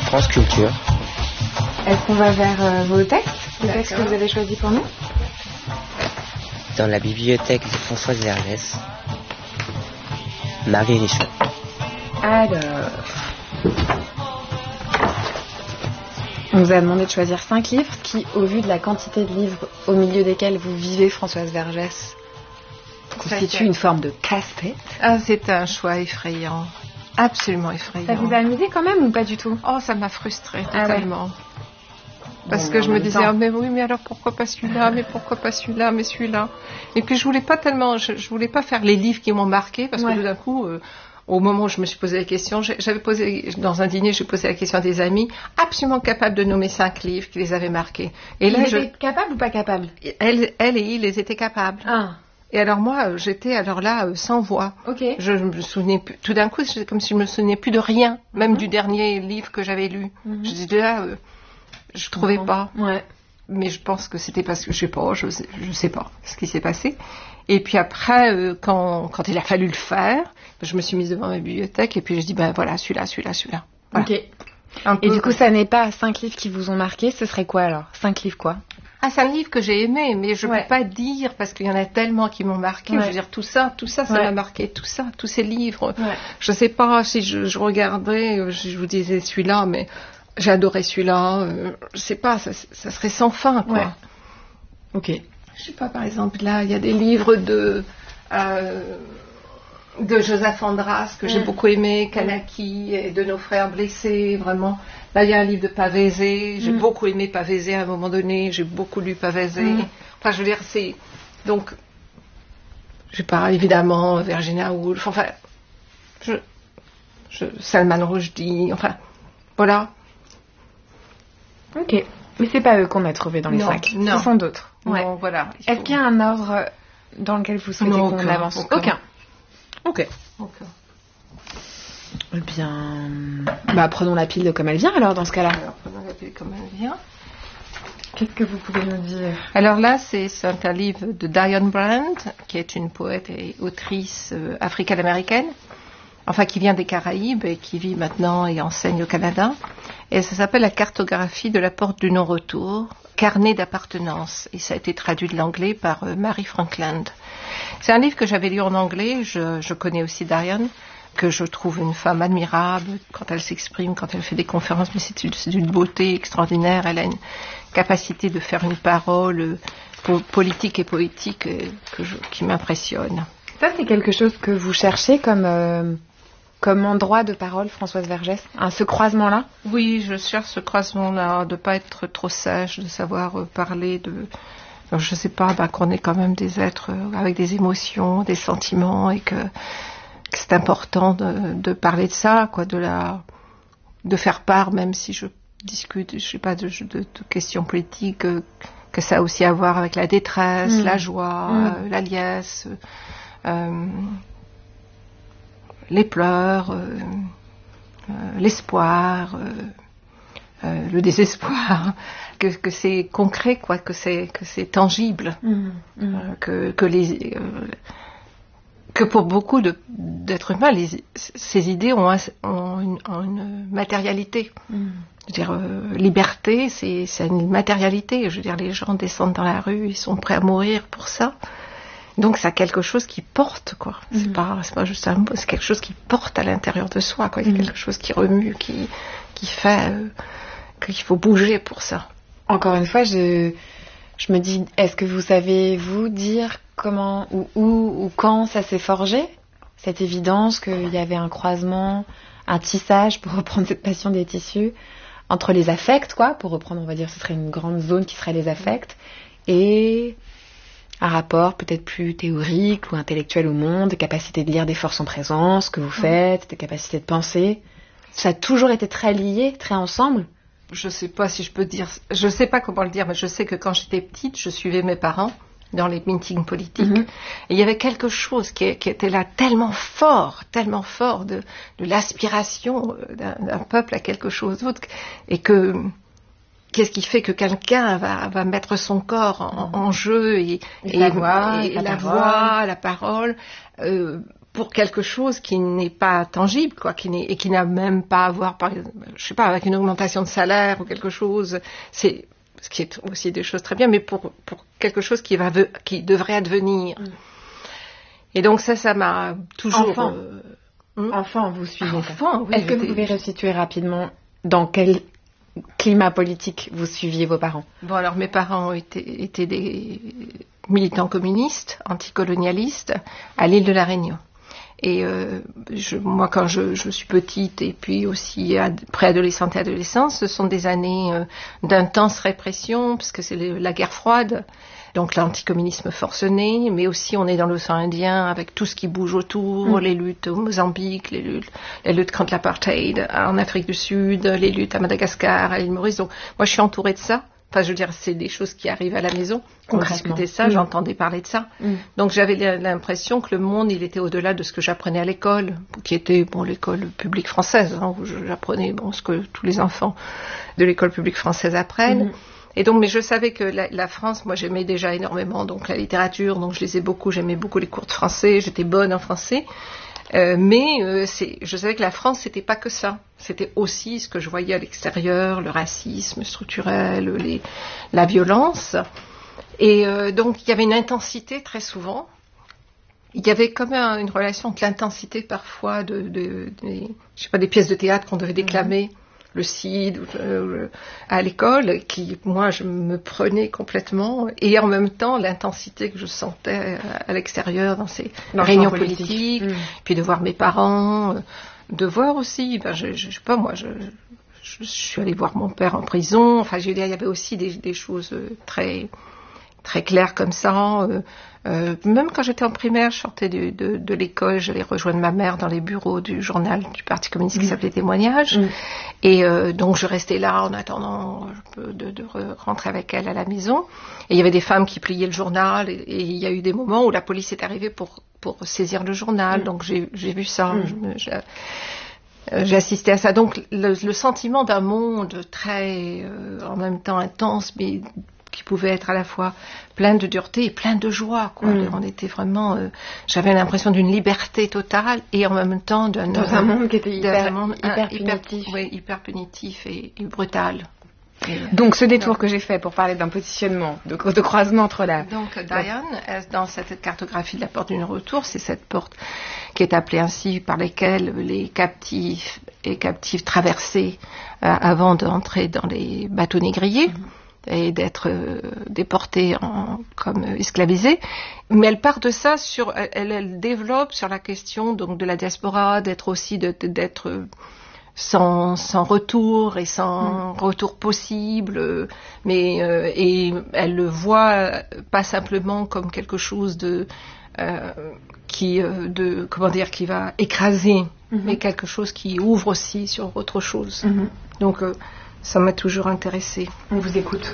France Culture. Est-ce qu'on va vers vos textes, les textes que vous avez choisis pour nous? Dans la bibliothèque de Françoise Vergès, Marie Richaud. Alors, on vous a demandé de choisir 5 livres qui, au vu de la quantité de livres au milieu desquels vous vivez, Françoise Vergès, constituent une forme de casse-tête. Ah, c'est un choix effrayant. Absolument effrayant. Ça vous a amusé quand même ou pas du tout? Oh, ça m'a frustrée totalement. Ouais. Parce que je me disais, mais oui, mais alors pourquoi pas celui-là, mais pourquoi pas celui-là, mais celui-là. Et puis je voulais pas tellement, je voulais pas faire les livres qui m'ont marqué, parce que tout d'un coup, au moment où je me suis posé la question, j'avais posé, dans un dîner, j'ai posé la question à des amis, absolument capables de nommer 5 livres qui les avaient marqués. Et là, étaient capables ou pas capables? Elle et il, ils étaient capables. Ah. Et alors moi, j'étais alors là sans voix. Ok. Je me souvenais plus, tout d'un coup, c'est comme si je me souvenais plus de rien, même du dernier livre que j'avais lu. Je disais là, je trouvais pas. Ouais. Mais je pense que c'était parce que je sais pas ce qui s'est passé. Et puis après, quand il a fallu le faire, je me suis mise devant ma bibliothèque et puis je dis voilà, celui-là. Voilà. Ok. Et du coup, ça n'est pas 5 livres qui vous ont marqué, ce serait quoi alors? 5 livres quoi? Ah, c'est un livre que j'ai aimé, mais je peux pas dire parce qu'il y en a tellement qui m'ont marqué. Ouais. Je veux dire, tout ça m'a marqué, tout ça, tous ces livres. Ouais. Je sais pas si je regardais, je vous disais celui-là, mais j'ai adoré celui-là. Je sais pas, ça serait sans fin, quoi. Ouais. Ok. Je sais pas, par exemple, là, il y a des livres de Joseph Andras que j'ai beaucoup aimé, Kanaki et de nos frères blessés, vraiment. Là, il y a un livre de Pavese, j'ai beaucoup aimé Pavese à un moment donné, j'ai beaucoup lu Pavese. Enfin, je veux dire, c'est... Donc, je sais pas, évidemment, Virginia Woolf, enfin, Salman Rushdie, enfin, voilà. Ok. Mais c'est pas eux qu'on a trouvé dans les 5. Non. Ce sont d'autres. Ouais. Non, voilà. Est-ce qu'il y a un ordre dans lequel vous souhaitez qu'on avance? Aucun. Ok. Eh bien, prenons la pile comme elle vient alors dans ce cas-là. Alors, prenons la pile comme elle vient. Qu'est-ce que vous pouvez nous dire? Alors là, c'est un livre de Diane Brand, qui est une poète et autrice africaine-américaine, enfin qui vient des Caraïbes et qui vit maintenant et enseigne au Canada. Et ça s'appelle La cartographie de la porte du non-retour, carnet d'appartenance. Et ça a été traduit de l'anglais par Mary Frankland. C'est un livre que j'avais lu en anglais. Je connais aussi Diane, que je trouve une femme admirable quand elle s'exprime, quand elle fait des conférences, mais c'est d'une beauté extraordinaire. Elle a une capacité de faire une parole politique et poétique qui m'impressionne. Ça, c'est quelque chose que vous cherchez comme endroit de parole, Françoise Vergès, ce croisement-là? Oui, je cherche ce croisement-là, de ne pas être trop sage, de savoir parler de... Alors, je ne sais pas, qu'on est quand même des êtres avec des émotions, des sentiments, et que c'est important de parler de ça, quoi, de faire part, même si je discute, je sais pas, de questions politiques, que ça a aussi à voir avec la détresse, la joie, la liesse, les pleurs, l'espoir, le désespoir, que c'est concret, quoi, que c'est tangible, que pour beaucoup d'êtres humains, ces idées ont une matérialité. Je veux dire, liberté, c'est une matérialité. Je veux dire, les gens descendent dans la rue, ils sont prêts à mourir pour ça. Donc, c'est quelque chose qui porte, quoi. C'est pas juste un mot, c'est quelque chose qui porte à l'intérieur de soi, quoi. Il y a quelque chose qui remue, qui fait qu'il faut bouger pour ça. Encore une fois, je me dis, est-ce que vous savez, vous, dire comment ou quand ça s'est forgé, cette évidence qu'il y avait un croisement, un tissage, pour reprendre cette passion des tissus, entre les affects, quoi, pour reprendre, on va dire, ce serait une grande zone qui serait les affects, et un rapport peut-être plus théorique ou intellectuel au monde, des capacités de lire des forces en présence, ce que vous faites, des capacités de penser. Ça a toujours été très lié, très ensemble. Je sais pas si je peux dire, je sais pas comment le dire, mais je sais que quand j'étais petite, je suivais mes parents dans les meetings politiques. Et il y avait quelque chose qui était là tellement fort de l'aspiration d'un peuple à quelque chose d'autre. Et qu'est-ce qui fait que quelqu'un va mettre son corps en jeu et la voix, la parole, pour quelque chose qui n'est pas tangible, quoi, et qui n'a même pas à voir, par exemple, je sais pas, avec une augmentation de salaire ou quelque chose. C'est ce qui est aussi des choses très bien, mais pour quelque chose qui devrait advenir. Et donc ça m'a toujours. Enfant, vous suivez. Enfant, oui. Est-ce que vous pouvez resituer rapidement dans quel climat politique vous suiviez vos parents? Bon, alors mes parents étaient des militants communistes, anticolonialistes, à l'île de la Réunion. Et moi, quand je suis petite, et puis aussi préadolescente et adolescence, ce sont des années d'intense répression, parce que c'est la guerre froide, donc l'anticommunisme forcené, mais aussi on est dans l'océan Indien, avec tout ce qui bouge autour, les luttes au Mozambique, les luttes contre l'apartheid en Afrique du Sud, les luttes à Madagascar, à l'île Maurice. Donc moi, je suis entourée de ça. Enfin, je veux dire, c'est des choses qui arrivent à la maison. On discutait ça, j'entendais parler de ça. Donc, j'avais l'impression que le monde, il était au-delà de ce que j'apprenais à l'école, qui était, l'école publique française, où j'apprenais, ce que tous les enfants de l'école publique française apprennent. Et donc, mais je savais que la France, moi, j'aimais déjà énormément, donc, la littérature, donc je lisais beaucoup, j'aimais beaucoup les cours de français, j'étais bonne en français. Je savais que la France, c'était pas que ça. C'était aussi ce que je voyais à l'extérieur, le racisme structurel, la violence. Et donc, il y avait une intensité très souvent. Il y avait comme une relation entre l'intensité parfois des pièces de théâtre qu'on devait déclamer, le Cid à l'école, qui, moi, je me prenais complètement, et en même temps, l'intensité que je sentais à l'extérieur dans ces réunions politiques, puis de voir mes parents, de voir aussi, je sais pas, moi, je suis allée voir mon père en prison, enfin, il y avait aussi des choses très, très claires comme ça. Même quand j'étais en primaire, je sortais de l'école, j'allais rejoindre ma mère dans les bureaux du journal du Parti communiste qui s'appelait Témoignage. Et donc je restais là en attendant de rentrer avec elle à la maison. Et il y avait des femmes qui pliaient le journal, et il y a eu des moments où la police est arrivée pour saisir le journal. Donc j'ai vu ça. J'ai assisté à ça. Donc le sentiment d'un monde très en même temps intense, mais qui pouvait être à la fois plein de dureté et plein de joie, quoi. On était vraiment, j'avais l'impression d'une liberté totale, et en même temps dans un monde qui était hyper punitif. Hyper punitif et brutal. Donc ce détour que j'ai fait pour parler d'un positionnement, de croisement entre Donc Diane, dans cette cartographie de la porte du retour, c'est cette porte qui est appelée ainsi par laquelle les captifs et captives traversaient avant d'entrer dans les bateaux négriers. Et d'être déportés comme esclavisés, mais elle part de ça elle développe sur la question donc de la diaspora, d'être aussi d'être sans retour et sans retour possible, mais et elle le voit pas simplement comme quelque chose qui va écraser, mais quelque chose qui ouvre aussi sur autre chose. Donc ça m'a toujours intéressée. On vous écoute.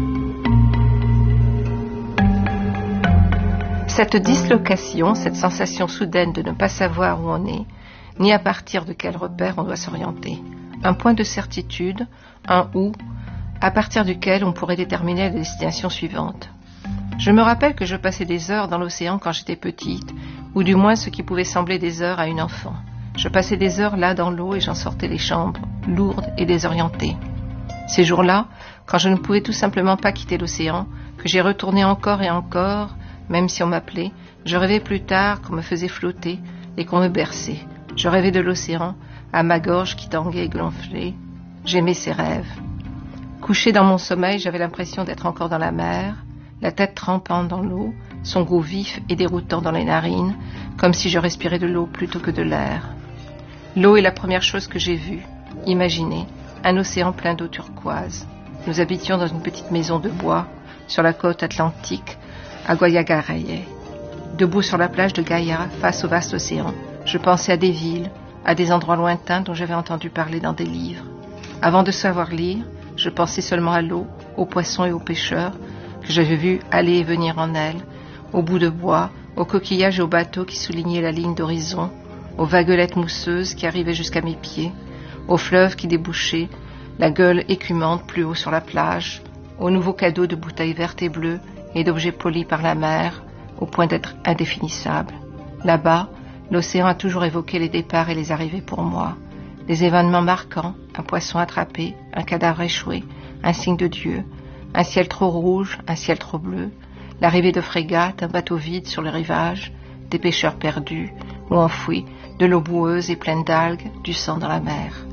Cette dislocation, cette sensation soudaine de ne pas savoir où on est, ni à partir de quel repère on doit s'orienter. Un point de certitude, un où, à partir duquel on pourrait déterminer la destination suivante. Je me rappelle que je passais des heures dans l'océan quand j'étais petite, ou du moins ce qui pouvait sembler des heures à une enfant. Je passais des heures là dans l'eau et j'en sortais les chambres, lourdes et désorientées. Ces jours-là, quand je ne pouvais tout simplement pas quitter l'océan, que j'y retournais encore et encore, même si on m'appelait, je rêvais plus tard qu'on me faisait flotter et qu'on me berçait. Je rêvais de l'océan, à ma gorge qui tanguait et gonflait. J'aimais ces rêves. Couchée dans mon sommeil, j'avais l'impression d'être encore dans la mer, la tête trempante dans l'eau, son goût vif et déroutant dans les narines, comme si je respirais de l'eau plutôt que de l'air. L'eau est la première chose que j'ai vue, imaginée, un océan plein d'eau turquoise. Nous habitions dans une petite maison de bois, sur la côte atlantique, à Guayagaraye. Debout sur la plage de Gaïa, face au vaste océan, je pensais à des villes, à des endroits lointains dont j'avais entendu parler dans des livres. Avant de savoir lire, je pensais seulement à l'eau, aux poissons et aux pêcheurs, que j'avais vus aller et venir en elle, aux bouts de bois, aux coquillages et aux bateaux qui soulignaient la ligne d'horizon, aux vaguelettes mousseuses qui arrivaient jusqu'à mes pieds, aux fleuves qui débouchaient, la gueule écumante plus haut sur la plage, aux nouveaux cadeaux de bouteilles vertes et bleues et d'objets polis par la mer, au point d'être indéfinissables. Là-bas, L'océan a toujours évoqué les départs et les arrivées pour moi. Des événements marquants, un poisson attrapé, un cadavre échoué, un signe de Dieu, un ciel trop rouge, un ciel trop bleu, l'arrivée de frégates, un bateau vide sur le rivage, des pêcheurs perdus ou enfouis, de l'eau boueuse et pleine d'algues, du sang dans la mer.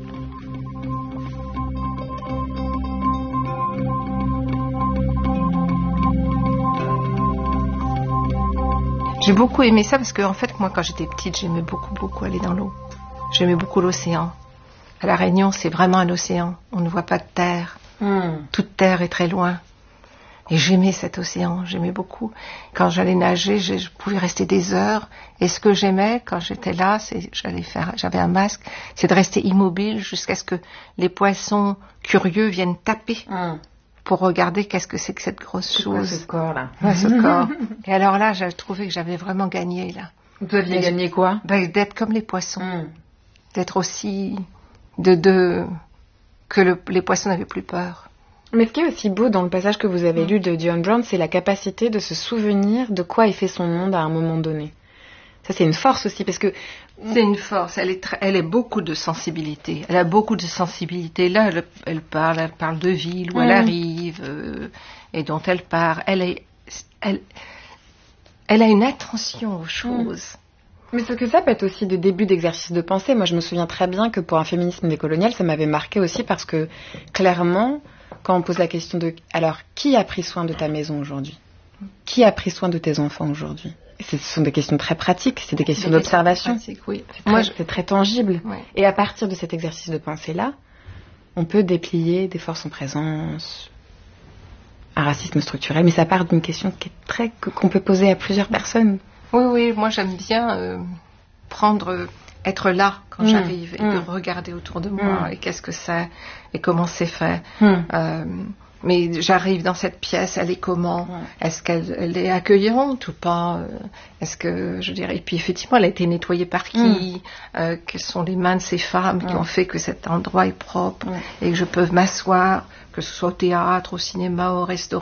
J'ai beaucoup aimé ça parce que, en fait, moi, quand j'étais petite, j'aimais beaucoup aller dans l'eau. J'aimais beaucoup l'océan. À La Réunion, c'est vraiment un océan. On ne voit pas de terre. Toute terre est très loin. Et j'aimais cet océan, j'aimais beaucoup. Quand j'allais nager, je pouvais rester des heures. Et ce que j'aimais quand j'étais là, j'avais un masque, c'est de rester immobile jusqu'à ce que les poissons curieux viennent taper pour regarder qu'est-ce que c'est que cette grosse chose. C'est quoi ce corps-là? Ouais, ce corps. Et alors là, j'ai trouvé que j'avais vraiment gagné, là. Vous aviez gagné quoi? D'être comme les poissons. D'être aussi... que les poissons n'avaient plus peur. Mais ce qui est aussi beau dans le passage que vous avez lu de Dion Brown, c'est la capacité de se souvenir de quoi est fait son monde à un moment donné. Ça, c'est une force aussi, parce que... C'est une force, elle est beaucoup de sensibilité. Elle a beaucoup de sensibilité. Là, elle parle de ville où elle arrive et dont elle part. Elle a une attention aux choses. Mais ce que ça peut être aussi des débuts d'exercice de pensée. Moi, je me souviens très bien que pour un féminisme décolonial, ça m'avait marqué aussi parce que, clairement, quand on pose la question de « Alors, qui a pris soin de ta maison aujourd'hui ? Qui a pris soin de tes enfants aujourd'hui ?» Ce sont des questions très pratiques, c'est des questions d'observation. Oui. C'est très tangible. Ouais. Et à partir de cet exercice de pensée-là, on peut déplier des forces en présence, un racisme structurel, mais ça part d'une question qu'on peut poser à plusieurs personnes. Oui, moi j'aime bien être là quand j'arrive et de regarder autour de moi et qu'est-ce que c'est et comment c'est fait. Mais j'arrive dans cette pièce, elle est comment? Est-ce qu'elle est accueillante ou pas? Est-ce que, je dirais, et puis effectivement, elle a été nettoyée par qui? Quelles sont les mains de ces femmes qui ont fait que cet endroit est propre et que je peux m'asseoir, que ce soit au théâtre, au cinéma, au restaurant?